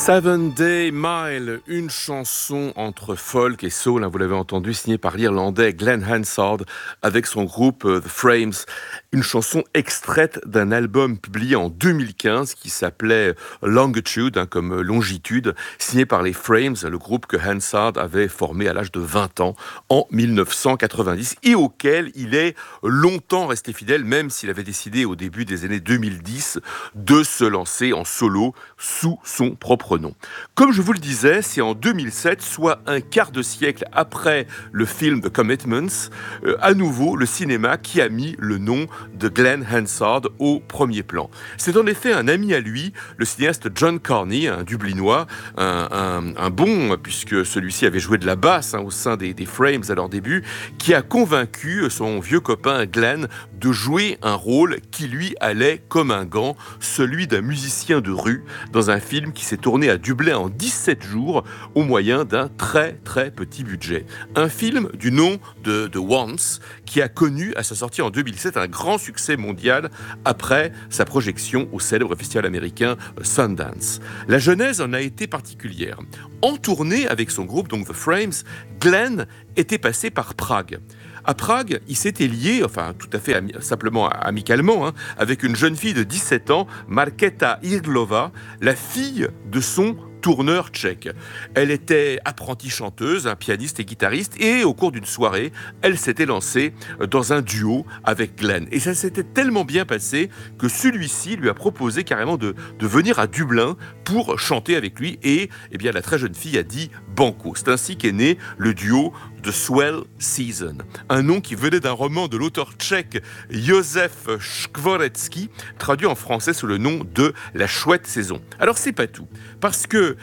Seven Day Mile, une chanson entre folk et soul, vous l'avez entendu, signée par l'Irlandais Glenn Hansard avec son groupe The Frames. Une chanson extraite d'un album publié en 2015 qui s'appelait Longitude, comme longitude, signé par les Frames, le groupe que Hansard avait formé à l'âge de 20 ans en 1990 et auquel il est longtemps resté fidèle, même s'il avait décidé au début des années 2010 de se lancer en solo sous son propre nom. Comme je vous le disais, c'est en 2007, soit un quart de siècle après le film The Commitments, à nouveau le cinéma qui a mis le nom de Glenn Hansard au premier plan. C'est en effet un ami à lui, le cinéaste John Carney, un Dublinois, un bon, puisque celui-ci avait joué de la basse au sein des Frames à leur début, qui a convaincu son vieux copain Glenn de jouer un rôle qui lui allait comme un gant, celui d'un musicien de rue, dans un film qui s'est tourné à Dublin en 17 jours au moyen d'un très très petit budget. Un film du nom de Once qui a connu à sa sortie en 2007 un grand succès mondial après sa projection au célèbre festival américain Sundance. La genèse en a été particulière. En tournée avec son groupe, donc The Frames, Glenn était passé par Prague. À Prague, il s'était lié, tout à fait simplement amicalement, avec une jeune fille de 17 ans, Markéta Irglova, la fille de son tourneur tchèque. Elle était apprentie chanteuse, pianiste et guitariste, et au cours d'une soirée, elle s'était lancée dans un duo avec Glenn. Et ça s'était tellement bien passé que celui-ci lui a proposé carrément de venir à Dublin pour chanter avec lui, et la très jeune fille a dit banco. C'est ainsi qu'est né le duo The Swell Season, un nom qui venait d'un roman de l'auteur tchèque Josef Skvoretzky, traduit en français sous le nom de La Chouette Saison. Alors c'est pas tout, parce que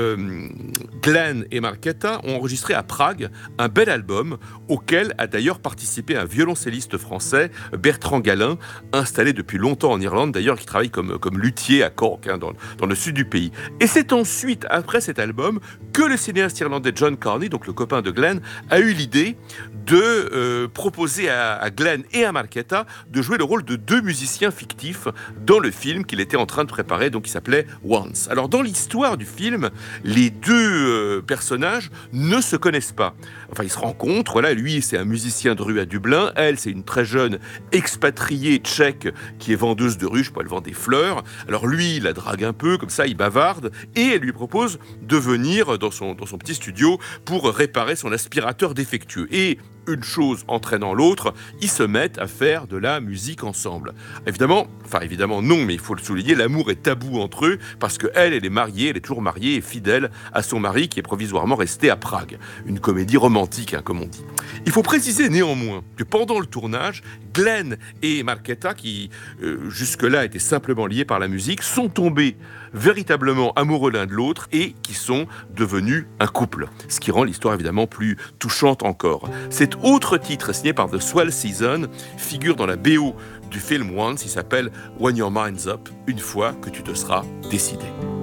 Glenn et Markéta ont enregistré à Prague un bel album auquel a d'ailleurs participé un violoncelliste français, Bertrand Galin, installé depuis longtemps en Irlande, d'ailleurs qui travaille comme luthier à Cork, dans le sud du pays. Et c'est ensuite, après cet album, que le cinéaste irlandais John Carney, donc le copain de Glenn, a eu l'idée de proposer à Glenn et à Markéta de jouer le rôle de deux musiciens fictifs dans le film qu'il était en train de préparer, donc qui s'appelait Once. Alors dans l'histoire du film, les deux personnages ne se connaissent pas. Ils se rencontrent, lui c'est un musicien de rue à Dublin, elle c'est une très jeune expatriée tchèque qui est vendeuse de rue, elle vend des fleurs. Alors lui, il la drague un peu, comme ça il bavarde, et elle lui propose de venir dans son petit studio pour réparer son aspirateur défectueux. Et une chose entraînant l'autre, ils se mettent à faire de la musique ensemble. Évidemment non, mais il faut le souligner, l'amour est tabou entre eux, parce qu'elle est mariée, elle est toujours mariée et fidèle à son mari qui est provisoirement resté à Prague. Une comédie romantique, comme on dit. Il faut préciser néanmoins que pendant le tournage, Glenn et Markéta, qui jusque-là étaient simplement liés par la musique, sont tombés véritablement amoureux l'un de l'autre et qui sont devenus un couple. Ce qui rend l'histoire évidemment plus touchante encore. Cet autre titre, signé par The Swell Season, figure dans la BO du film Once, il s'appelle When Your Mind's Up, une fois que tu te seras décidé.